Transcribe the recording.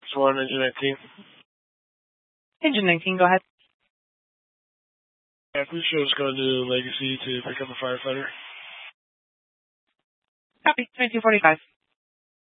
1, engine 19. Engine 19, go ahead. Yeah, please show us going to Legacy to pick up a firefighter. Copy, 1945.